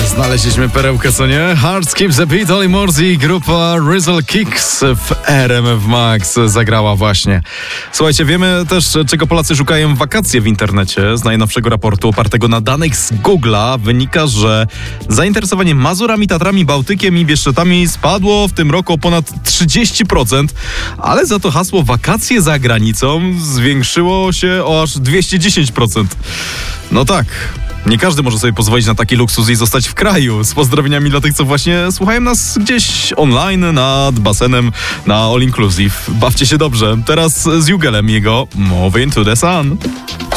Znaleźliśmy perełkę, co nie? Heart Skips a Beat, Oli Morzi i grupa Rizzle Kicks w RMF Max zagrała właśnie. Słuchajcie, wiemy też, czego Polacy szukają w wakacje w internecie. Z najnowszego raportu opartego na danych z Google'a wynika, że zainteresowanie Mazurami, Tatrami, Bałtykiem i Bieszczadami spadło w tym roku o ponad 30%, ale za to hasło wakacje za granicą zwiększyło się o aż 210%. No tak. Nie każdy może sobie pozwolić na taki luksus i zostać w kraju. Z pozdrowieniami dla tych, co właśnie słuchają nas gdzieś online, nad basenem, na All Inclusive. Bawcie się dobrze. Teraz z Jugelem jego Moving to the Sun.